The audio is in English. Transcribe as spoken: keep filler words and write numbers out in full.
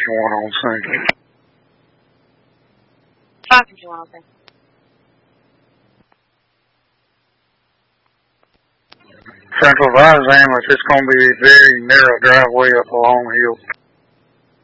fifty-one on scene. five fifty-one on scene. Central Vines ambulance, it's going to be a very narrow driveway up a long hill.